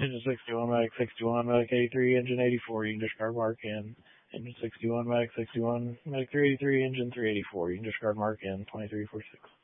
Engine 61, Medic 61, Medic 83, Engine 84, you can discard mark in. Engine 61, Medic 61, Medic 383, Engine 384, you can discard mark in. 2346.